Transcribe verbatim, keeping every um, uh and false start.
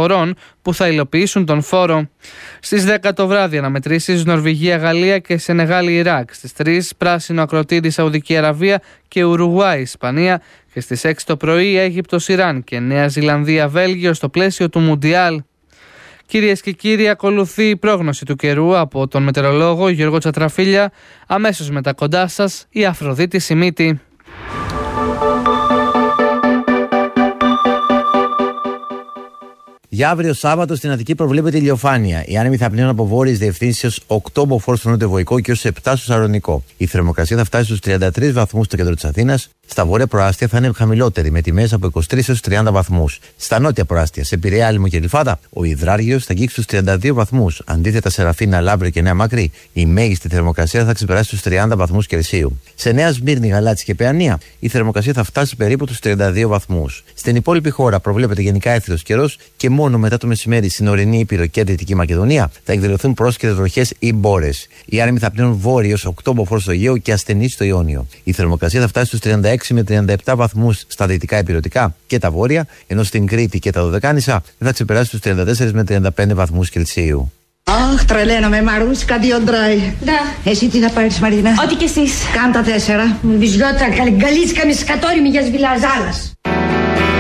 χωρών που θα υλοποιήσουν τον φόρο. Στις δέκα το βράδυ αναμετρήσεις Νορβηγία, Γαλλία και Σενεγάλη, Ιράκ. Στις τρεις πράσινο ακροτήρι Σαουδική Αραβία και Ουρουγουάη, Ισπανία. Και στις έξι το πρωί Αίγυπτος, Ιράν και Νέα Ζηλανδία, Βέλγιο στο πλαίσιο του Μουντιάλ. Κυρίες και κύριοι, ακολουθεί η πρόγνωση του καιρού από τον μετεωρολόγο Γιώργο Τσατραφίλια. Αμέσως μετά κοντά σας η Αφροδίτη Σιμίτη. Για αύριο Σάββατο στην Αττική προβλέπεται ηλιοφάνεια. Οι άνεμοι θα πλύνουν από βόρειες διευθύνσεις οκτώ μποφόρ στο νοτιοβοϊκό και έως επτά στο Σαρονικό. Η θερμοκρασία θα φτάσει στους τριάντα τρεις βαθμούς στο κέντρο της Αθήνας. Στα βόρεια προάστια θα είναι χαμηλότερη, με τιμές από είκοσι τρεις έως τριάντα βαθμούς. Στα νότια προάστια, σε Πειραιά, Άλυμο και Γλυφάδα, ο υδράργυρος θα αγγίξει στους τριάντα δύο βαθμούς. Αντίθετα, σε Ραφίνα, Λάμπρε και Νέα Μάκρη, η μέγιστη θερμοκρασία θα ξεπεράσει τους τριάντα βαθμούς Κελσίου. Σε Νέα Σμύρνη, Γαλάτσι και Παιανία, η θερμοκρασία θα φτάσει περίπου τους τριάντα δύο βαθμούς. Στην υπόλοιπη χώρα προβλέπεται γενικά έθριος καιρός και μόνο μετά το μεσημέρι στην ορεινή Ήπειρο και Δυτική Μακεδονία θα εκδηλωθούν πρόσκαιρες βροχές ή μπόρες. Οι άνεμοι θα πλύνουν βόρειο έως οκτώ μποφόρ στο Αιγαίο και ασθενείς στο Ιόνιο. Η θερμοκρασία θα φτάσει στους τριάντα έξι με τριάντα επτά βαθμούς στα δυτικά ηπειρωτικά και τα βόρεια, ενώ στην Κρήτη και τα Δωδεκάνησα δεν θα ξεπεράσει τους τριάντα τέσσερις με τριάντα πέντε βαθμούς Κελσίου. Αχ, τρελαίνομαι, Μαρούσκα, δύο ντράι. Да. Εσύ τι θα πάρεις, Μαρίνα? Ό,τι κι εσείς. Κάν τα τέσσερα. Μπιζιότα, καλυγκαλίσκα με σκατόριμη για σβηλαζάλας.